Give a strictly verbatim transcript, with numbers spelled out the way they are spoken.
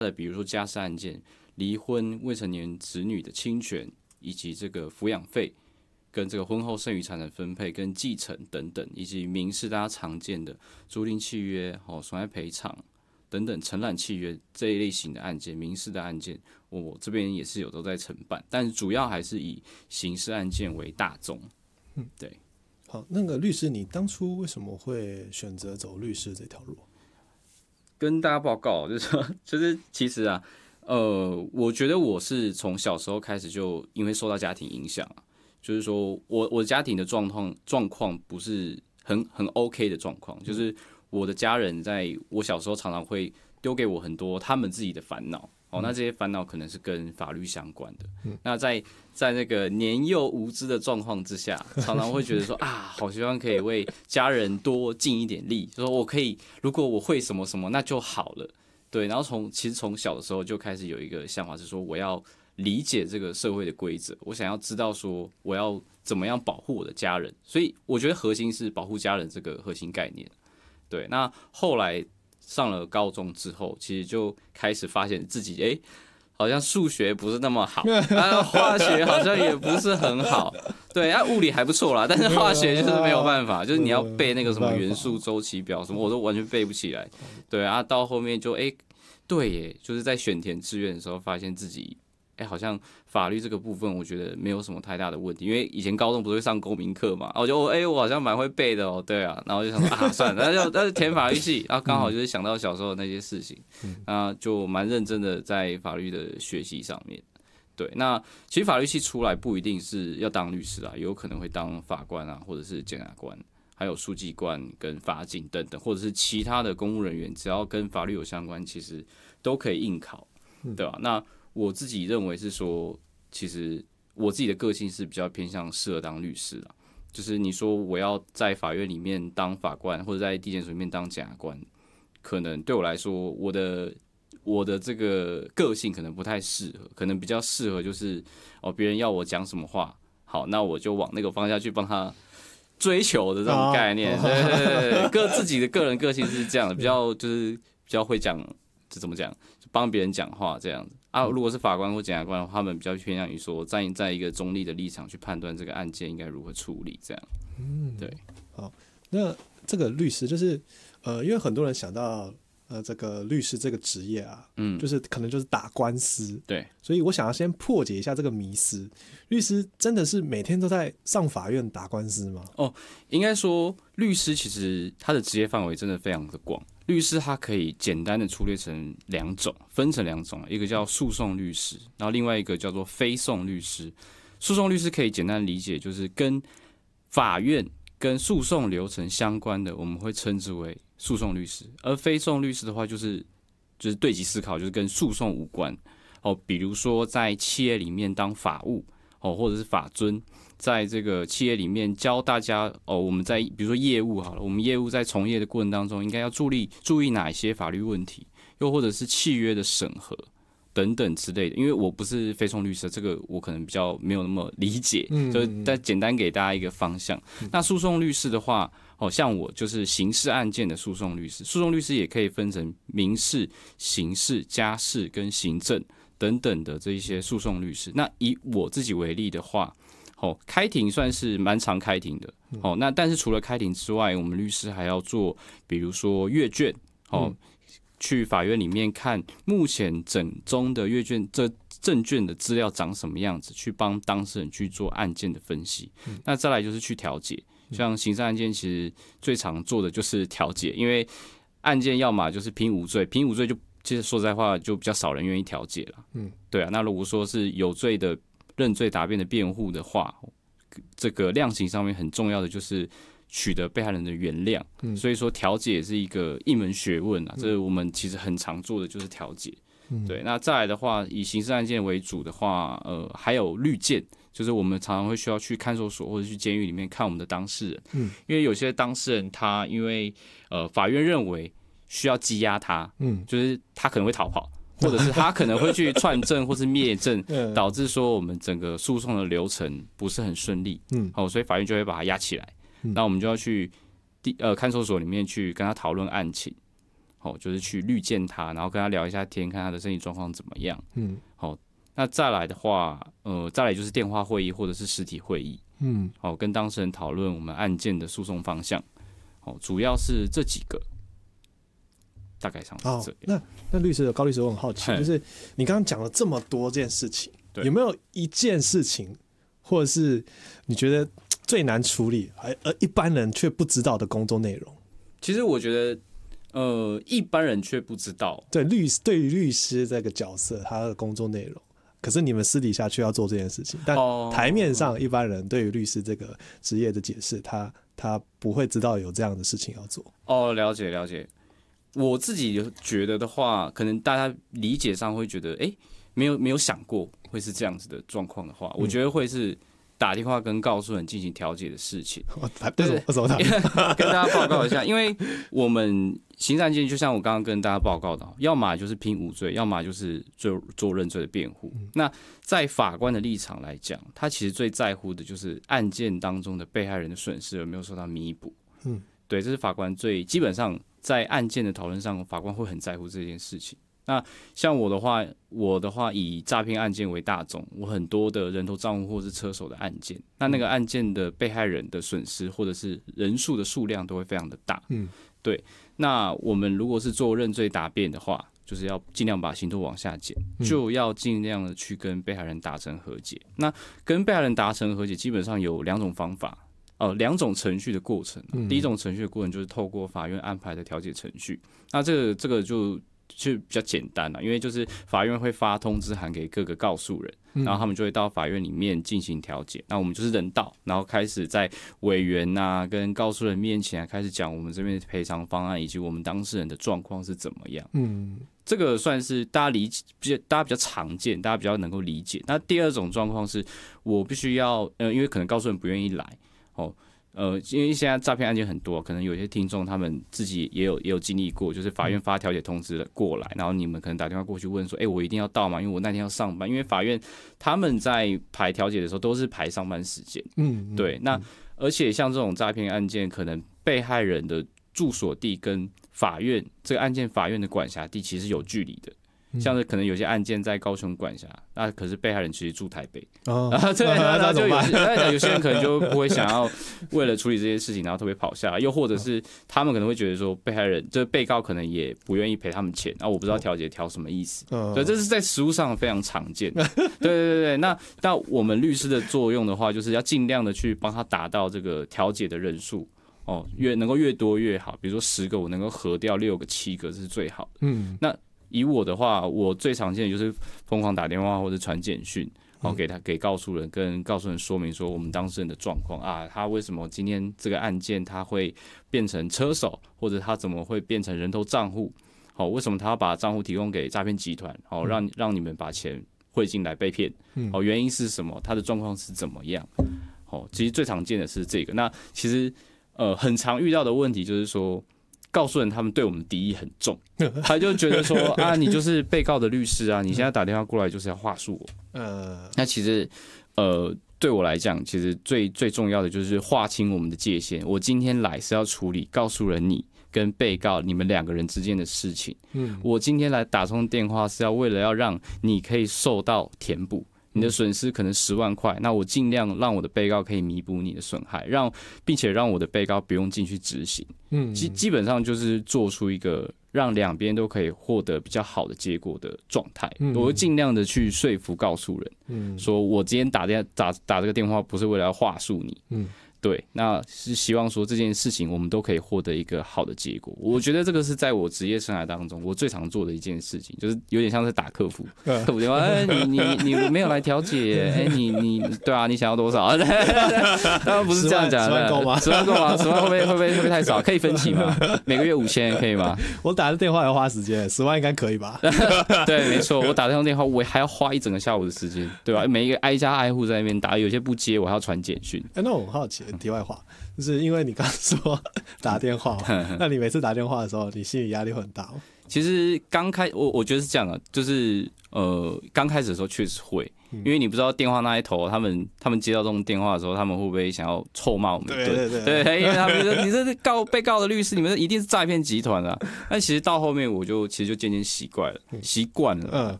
的，比如说家事案件、离婚、未成年子女的侵权，以及这个抚养费。跟这个婚后剩余财产分配、跟继承等等，以及民事大家常见的租赁契约、哦损害赔偿等等承揽契约这一类型的案件，民事的案件，我这边也是有都在承办，但是主要还是以刑事案件为大宗。嗯，对。 好，那个律师，你当初为什么会选择走律师这条路？ 跟大家报告，就是说，就是其实啊，呃，我觉得我是从小时候开始就因为受到家庭影响啊。就是说我我家庭的状况状况不是很很 OK 的状况，就是我的家人在我小时候常常会丢给我很多他们自己的烦恼，哦，那这些烦恼可能是跟法律相关的。那在在那个年幼无知的状况之下，常常会觉得说啊，好希望可以为家人多尽一点力，就说我可以，如果我会什么什么，那就好了。对，然后从其实从小的时候就开始有一个想法，是说我要理解这个社会的规则，我想要知道说我要怎么样保护我的家人，所以我觉得核心是保护家人这个核心概念。对，那后来上了高中之后，其实就开始发现自己，哎、欸，好像数学不是那么好，啊，化学好像也不是很好，对，啊，物理还不错啦，但是化学就是没有办法，就是你要背那个什么元素周期表什么，我都完全背不起来。对啊，到后面就哎、欸，对耶，就是在选填志愿的时候，发现自己。哎、欸，好像法律这个部分，我觉得没有什么太大的问题，因为以前高中不是会上公民课嘛，然后我就哎、欸，我好像蛮会背的哦，对啊，然后就想说啊，算了，那就那就填法律系，然后刚好就是想到小时候的那些事情，啊，就蛮认真的在法律的学习上面。对，那其实法律系出来不一定是要当律师啊，也有可能会当法官啊，或者是检察官，还有书记官跟法警等等，或者是其他的公务人员，只要跟法律有相关，其实都可以应考，对吧、啊？那我自己认为是说，其实我自己的个性是比较偏向适合当律师啦。就是你说我要在法院里面当法官，或者在地检署里面当检察官，可能对我来说，我的我的这个个性可能不太适合，可能比较适合就是哦，别人要我讲什么话，好，那我就往那个方向去帮他追求的这种概念。 哦、 对对对，个自己的个人个性是这样的，比较就是比较会讲，这怎么讲，帮别人讲话这样子。啊，如果是法官或检察官的话，他们比较偏向于说站在一个中立的立场去判断这个案件应该如何处理，这样。嗯，对。 好，那这个律师就是呃，因为很多人想到呃这个律师这个职业啊，嗯，就是可能就是打官司， 对。 所以我想要先破解一下这个迷思，律师真的是每天都在上法院打官司吗？ 哦，应该说律师其实他的职业范围真的非常的广。律师他可以简单的粗略成两种，分成两种，一个叫诉讼律师，然后另外一个叫做非讼律师。诉讼律师可以简单理解，就是跟法院跟诉讼流程相关的，我们会称之为诉讼律师；而非讼律师的话，就是就是对级思考，就是跟诉讼无关。哦，比如说在企业里面当法务，哦，或者是法尊。在这个企业里面教大家哦，我们在比如说业务好了，我们业务在从业的过程当中，应该要注意注意哪一些法律问题，又或者是契约的审核等等之类的。因为我不是非讼律师，这个我可能比较没有那么理解，就再简单给大家一个方向。那诉讼律师的话，哦，像我就是刑事案件的诉讼律师，诉讼律师也可以分成民事、刑事、家事跟行政等等的这一些诉讼律师。那以我自己为例的话，哦，开庭算是蛮常开庭的，哦，那但是除了开庭之外，我们律师还要做，比如说阅卷，哦，嗯、去法院里面看目前整宗的阅卷这证券的资料长什么样子，去帮当事人去做案件的分析。嗯、那再来就是去调解，像刑事案件其实最常做的就是调解，因为案件要么就是评无罪，评无罪就其实说实在话就比较少人愿意调解了，嗯，对啊，那如果说是有罪的。认罪答辩的辩护的话，这个量刑上面很重要的就是取得被害人的原谅，嗯、所以说调解也是一个一门学问啊。嗯、这我们其实很常做的就是调解。嗯、对，那再来的话，以刑事案件为主的话，呃，还有律见，就是我们常常会需要去看守所或者去监狱里面看我们的当事人，嗯、因为有些当事人他因为呃法院认为需要羁押他，嗯、就是他可能会逃跑。或者是他可能会去串证或是灭证，导致说我们整个诉讼的流程不是很顺利，嗯，好，所以法院就会把他押起来，那、嗯、我们就要去地呃看守所里面去跟他讨论案情， 好，就是去绿见他，然后跟他聊一下天，看他的身体状况怎么样。 嗯， 好，那再来的话，呃，再来就是电话会议或者是实体会议。 嗯， 好，跟当事人讨论我们案件的诉讼方向。好，主要是这几个，大概上是这样。 哦、那那律师高律师，我很好奇，就是你刚刚讲了这么多件事情，有没有一件事情，或者是你觉得最难处理，而一般人却不知道的工作内容？ 其实我觉得，呃，一般人却不知道。 对律师，对于律师这个角色，他的工作内容，可是你们私底下却要做这件事情，但台面上一般人对于律师这个职业的解释，他他不会知道有这样的事情要做。 哦，了解了解。我自己觉得的话，可能大家理解上会觉得，哎、欸，没有没有想过会是这样子的状况的话，我觉得会是打电话跟告诉人进行调解的事情。 对，为什么？ 跟大家报告一下，因为我们刑事案件就像我刚刚跟大家报告的，要么就是拼无罪，要么就是做做认罪的辩护。嗯、那在法官的立场来讲，他其实最在乎的就是案件当中的被害人的损失有没有受到弥补。嗯，对，这是法官最基本上在案件的讨论上，法官会很在乎这件事情。那像我的话，我的话以诈骗案件为大宗，我很多的人头账户或是车手的案件，那那个案件的被害人的损失或者是人数的数量都会非常的大。嗯，对。那我们如果是做认罪答辩的话，就是要尽量把刑度往下减，就要尽量的去跟被害人达成和解。那跟被害人达成和解，基本上有两种方法。呃，两种程序的过程、啊。第一种程序的过程就是透过法院安排的调解程序。那这个这个就就比较简单了、啊，因为就是法院会发通知函给各个告诉人，然后他们就会到法院里面进行调解。那我们就是人到，然后开始在委员啊跟告诉人面前开始讲我们这边的赔偿方案以及我们当事人的状况是怎么样。嗯，这个算是大家理解，大家比较常见，大家比较能够理解。那第二种状况是我必须要，呃，因为可能告诉人不愿意来。哦，呃，因为现在诈骗案件很多，可能有些听众他们自己也有也有经历过，就是法院发调解通知过来，然后你们可能打电话过去问说，哎、欸，我一定要到吗？因为我那天要上班，因为法院他们在排调解的时候都是排上班时间，嗯，对，那而且像这种诈骗案件，可能被害人的住所地跟法院这个案件法院的管辖地其实有距离的。像是可能有些案件在高雄管辖，那可是被害人其实住台北，哦、然后对，然后就有些有些人可能就不会想要为了处理这些事情，然后特别跑下来，又或者是他们可能会觉得说被害人就是被告可能也不愿意赔他们钱，然后我不知道调解调什么意思，哦、对，这是在实务上非常常见的。对对对对，那那我们律师的作用的话，就是要尽量的去帮他达到这个调解的人数。哦，越能够越多越好，比如说十个我能够核掉六个七个是最好的。嗯，那以我的话，我最常见的就是疯狂打电话或者传简讯，然后给他给告诉人，跟告诉人说明说我们当事人的状况啊，他为什么今天这个案件他会变成车手，或者他怎么会变成人头账户？好，为什么他要把账户提供给诈骗集团？好，让让你们把钱汇进来被骗？好，原因是什么？他的状况是怎么样？好，其实最常见的是这个。那其实呃很常遇到的问题就是说。告诉人他们对我们的敌意很重，他就觉得说啊，你就是被告的律师啊，你现在打电话过来就是要话术我。呃，那其实呃对我来讲，其实最最重要的就是划清我们的界限。我今天来是要处理告诉人你跟被告你们两个人之间的事情。嗯，我今天来打通电话是要为了要让你可以受到填补。你的损失可能十万块，那我尽量让我的被告可以弥补你的损害，让并且让我的被告不用进去执行。嗯，基基本上就是做出一个让两边都可以获得比较好的结果的状态。嗯，我会尽量的去说服告诉人，嗯，说我今天打电打打这个电话不是为了要话术你，嗯。对，那是希望说这件事情我们都可以获得一个好的结果。我觉得这个是在我职业生涯当中我最常做的一件事情，就是有点像是打客服，客服电话，哎，你你你没有来调解，哎，你你对啊，你想要多少？当然不是这样讲的，十万够吗？十万够吗？十万会不会会不会会不会太少？可以分期吗？每个月五千可以吗？ 我打的电话要花时间，十万应该可以吧？ 对，没错，我打这通电话我还要花一整个下午的时间，对吧？每一个挨家挨户在那边打，有些不接我还要传简讯。 哎，那我很好奇。题外话，就是因为你刚刚说打电话嘛，那你每次打电话的时候，你心理压力会很大吗？ 其实刚开我我觉得是这样的，就是呃刚开始的时候确实会， 因为你不知道电话那一头，他们他们接到这种电话的时候，他们会不会想要臭骂我们一顿？ 对对对， 对，因为他们说你这是告被告的律师，你们一定是诈骗集团啊。但其实到后面我就其实就渐渐习惯了，习惯了。嗯，